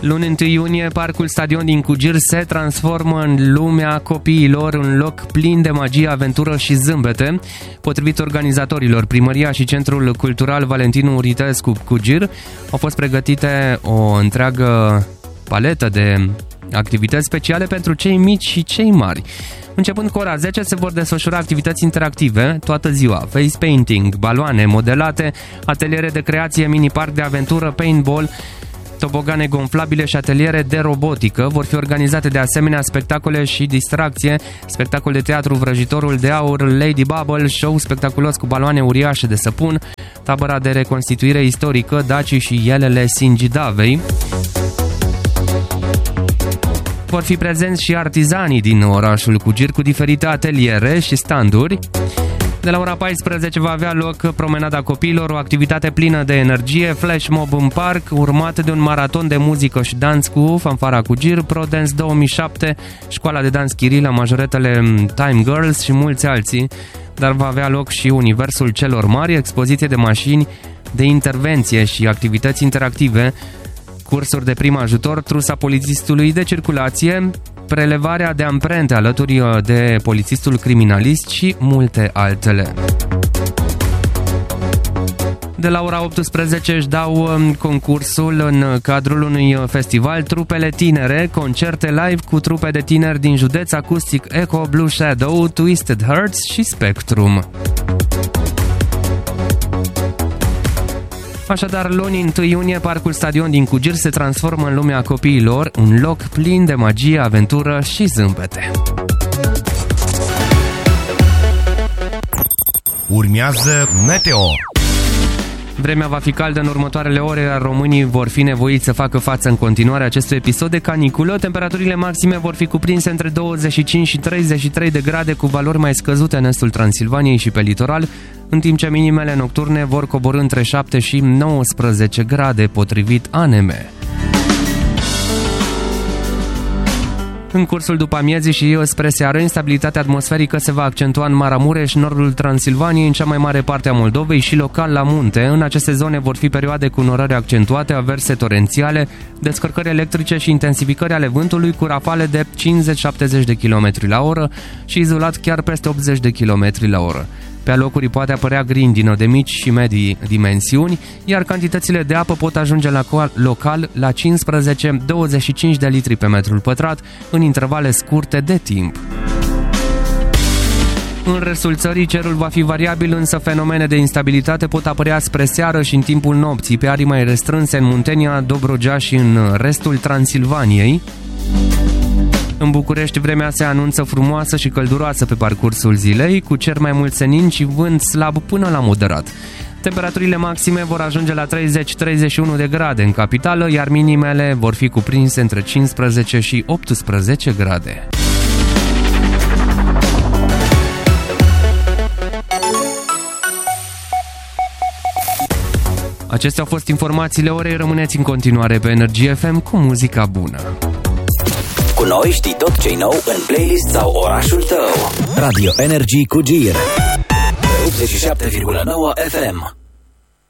Luni 1 iunie, Parcul Stadion din Cugir se transformă în lumea copiilor, un loc plin de magie, aventură și zâmbete. Potrivit organizatorilor, Primăria și Centrul Cultural Valentinu Uritescu Cugir au fost pregătite o întreagă paletă de activități speciale pentru cei mici și cei mari. Începând cu ora 10 se vor desfășura activități interactive toată ziua, face painting, baloane modelate, ateliere de creație, mini-parc de aventură, paintball, tobogane gonflabile și ateliere de robotică. Vor fi organizate de asemenea spectacole și distracție, spectacol de teatru Vrăjitorul de Aur, Lady Bubble, show spectaculos cu baloane uriașe de săpun, tabăra de reconstituire istorică, Daci și Elele Singidavei. Vor fi prezenți și artizanii din orașul Cugir cu diferite ateliere și standuri. De la ora 14 va avea loc promenada copiilor, o activitate plină de energie, flash mob în parc, urmat de un maraton de muzică și dans cu Fanfara Cugir, ProDance 2007, Școala de Dans Chirila, majoretele Time Girls și mulți alții. Dar va avea loc și Universul celor mari, expoziție de mașini de intervenție și activități interactive, cursuri de prim ajutor, trusa polițistului de circulație, prelevarea de amprente alături de polițistul criminalist și multe altele. De la ora 18 își dau concursul în cadrul unui festival Trupele Tinere, concerte live cu trupe de tineri din județ, Acustic Echo, Blue Shadow, Twisted Hearts și Spectrum. Așadar, luni 1 iunie, Parcul Stadion din Cugir se transformă în lumea copiilor, un loc plin de magie, aventură și zâmbete. Urmează Meteo. Vremea va fi caldă în următoarele ore, iar românii vor fi nevoiți să facă față în continuare acestui episod de caniculă. Temperaturile maxime vor fi cuprinse între 25 și 33 de grade, cu valori mai scăzute în estul Transilvaniei și pe litoral, în timp ce minimele nocturne vor coborî între 7 și 19 grade, potrivit ANM. În cursul după amiezii și spre seară, instabilitatea atmosferică se va accentua în Maramureș, nordul Transilvaniei, în cea mai mare parte a Moldovei și local la munte. În aceste zone vor fi perioade cu norări accentuate, averse torențiale, descărcări electrice și intensificări ale vântului cu rafale de 50-70 de km la oră și izolat chiar peste 80 de km la oră. Pe alocuri poate apărea grindină de mici și medii dimensiuni, iar cantitățile de apă pot ajunge local la 15-25 de litri pe metrul pătrat în intervale scurte de timp. În restul țării, cerul va fi variabil, însă fenomene de instabilitate pot apărea spre seară și în timpul nopții, pe arii mai restrânse în Muntenia, Dobrogea și în restul Transilvaniei. În București, vremea se anunță frumoasă și călduroasă pe parcursul zilei, cu cer mai mult senin și vânt slab până la moderat. Temperaturile maxime vor ajunge la 30-31 de grade în capitală, iar minimele vor fi cuprinse între 15 și 18 grade. Acestea au fost informațiile orei. Rămâneți în continuare pe Energie FM cu muzica bună. Cu noi știi tot ce-i nou în playlist sau orașul tău. Radio Energy Cugir 87,9 FM.